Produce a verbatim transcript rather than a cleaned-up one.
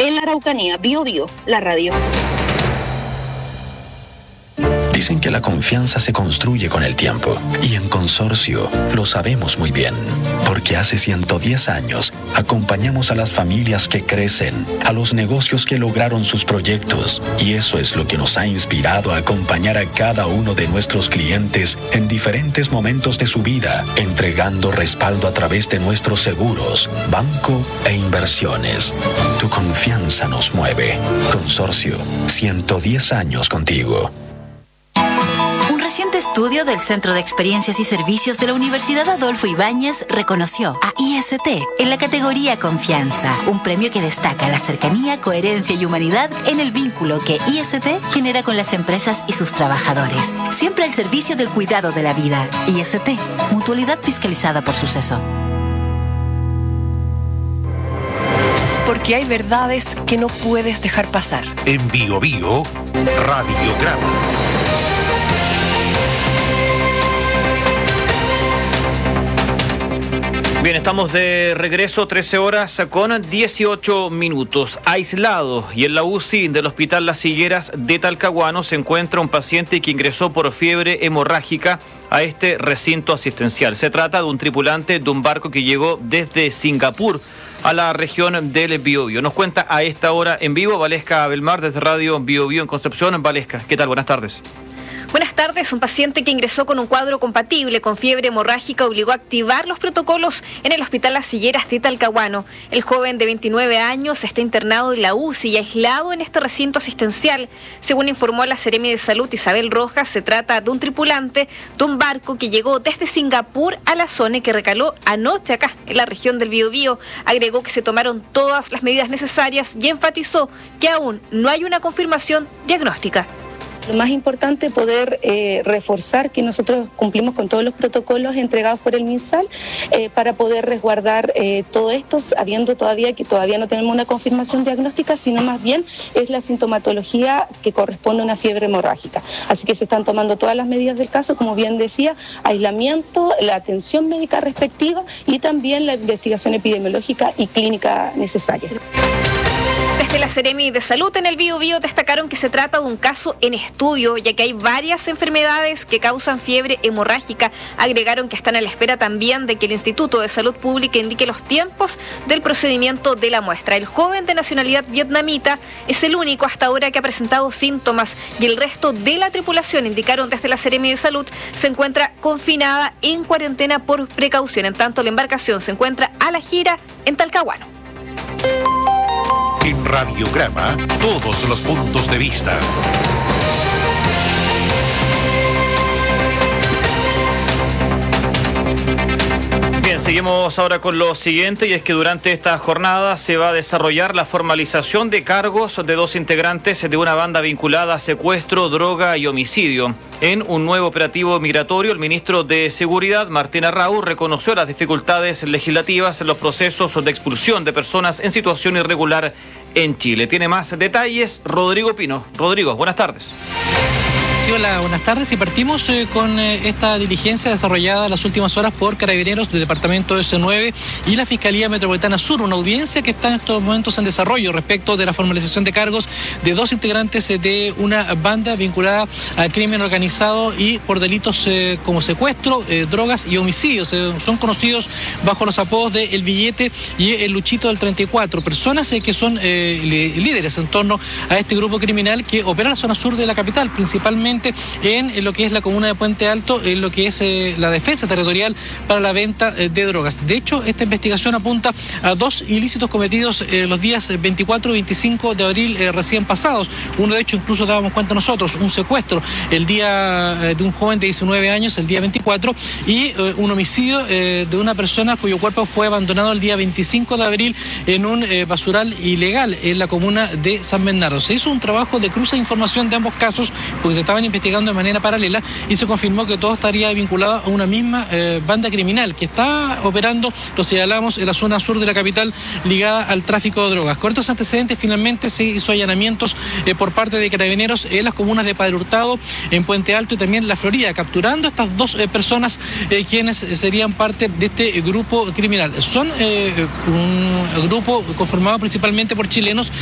En la Araucanía, Bio Bio, la radio. Dicen que la confianza se construye con el tiempo, y en Consorcio lo sabemos muy bien, porque hace ciento diez años acompañamos a las familias que crecen, a los negocios que lograron sus proyectos, y eso es lo que nos ha inspirado a acompañar a cada uno de nuestros clientes en diferentes momentos de su vida, entregando respaldo a través de nuestros seguros, banco e inversiones. Tu confianza nos mueve. Consorcio, ciento diez años contigo. Un reciente estudio del Centro de Experiencias y Servicios de la Universidad Adolfo Ibáñez reconoció a I S T en la categoría Confianza, un premio que destaca la cercanía, coherencia y humanidad en el vínculo que I S T genera con las empresas y sus trabajadores. Siempre al servicio del cuidado de la vida. I S T, mutualidad fiscalizada por Suceso. Porque hay verdades que no puedes dejar pasar. En Bio Bio, Radiograma. Bien, estamos de regreso, trece horas con dieciocho minutos. Aislado y en la U C I del Hospital Las Higueras de Talcahuano se encuentra un paciente que ingresó por fiebre hemorrágica a este recinto asistencial. Se trata de un tripulante de un barco que llegó desde Singapur a la región del Biobío. Nos cuenta a esta hora en vivo Valesca Belmar desde Radio Biobío en Concepción. Valesca, ¿qué tal? Buenas tardes. Buenas tardes. Un paciente que ingresó con un cuadro compatible con fiebre hemorrágica obligó a activar los protocolos en el Hospital Las Higueras de Talcahuano. El joven de veintinueve años está internado en la U C I y aislado en este recinto asistencial. Según informó la Seremi de Salud Isabel Rojas, se trata de un tripulante de un barco que llegó desde Singapur a la zona y que recaló anoche acá en la región del Biobío. Agregó que se tomaron todas las medidas necesarias y enfatizó que aún no hay una confirmación diagnóstica. Lo más importante es poder eh, reforzar que nosotros cumplimos con todos los protocolos entregados por el MinSal eh, para poder resguardar eh, todo esto, sabiendo todavía que todavía no tenemos una confirmación diagnóstica, sino más bien es la sintomatología que corresponde a una fiebre hemorrágica. Así que se están tomando todas las medidas del caso, como bien decía, aislamiento, la atención médica respectiva y también la investigación epidemiológica y clínica necesaria. Desde la Seremi de Salud en el Biobío destacaron que se trata de un caso en estudio, ya que hay varias enfermedades que causan fiebre hemorrágica. Agregaron que están a la espera también de que el Instituto de Salud Pública indique los tiempos del procedimiento de la muestra. El joven de nacionalidad vietnamita es el único hasta ahora que ha presentado síntomas y el resto de la tripulación, indicaron desde la Seremi de Salud, se encuentra confinada en cuarentena por precaución. En tanto, la embarcación se encuentra a la gira en Talcahuano. En Radiograma, todos los puntos de vista. Bien, seguimos ahora con lo siguiente, y es que durante esta jornada se va a desarrollar la formalización de cargos de dos integrantes de una banda vinculada a secuestro, droga y homicidio. En un nuevo operativo migratorio, el ministro de Seguridad, Martín Arrau, reconoció las dificultades legislativas en los procesos de expulsión de personas en situación irregular en Chile. Tiene más detalles Rodrigo Pino. Rodrigo, buenas tardes. Sí, hola, buenas tardes. Y partimos eh, con eh, esta diligencia desarrollada en las últimas horas por Carabineros del Departamento S nueve y la Fiscalía Metropolitana Sur, una audiencia que está en estos momentos en desarrollo respecto de la formalización de cargos de dos integrantes eh, de una banda vinculada al crimen organizado y por delitos eh, como secuestro, eh, drogas y homicidios. Eh, son conocidos bajo los apodos de El Billete y El Luchito del treinta y cuatro, personas eh, que son eh, líderes en torno a este grupo criminal que opera en la zona sur de la capital, principalmente en lo que es la comuna de Puente Alto, en lo que es eh, la defensa territorial para la venta eh, de drogas. De hecho, esta investigación apunta a dos ilícitos cometidos eh, los días veinticuatro y veinticinco de abril eh, recién pasados. Uno, de hecho, incluso dábamos cuenta nosotros, un secuestro el día eh, de un joven de diecinueve años, el día veinticuatro, y eh, un homicidio eh, de una persona cuyo cuerpo fue abandonado el día veinticinco de abril en un eh, basural ilegal en la comuna de San Bernardo. Se hizo un trabajo de cruce de información de ambos casos porque se estaban investigando de manera paralela y se confirmó que todo estaría vinculado a una misma eh, banda criminal que está operando, lo señalamos, en la zona sur de la capital ligada al tráfico de drogas. Con estos antecedentes finalmente se hizo allanamientos eh, por parte de Carabineros en las comunas de Padre Hurtado, en Puente Alto y también La Florida, capturando a estas dos eh, personas eh, quienes serían parte de este grupo criminal. Son eh, un grupo conformado principalmente por chilenos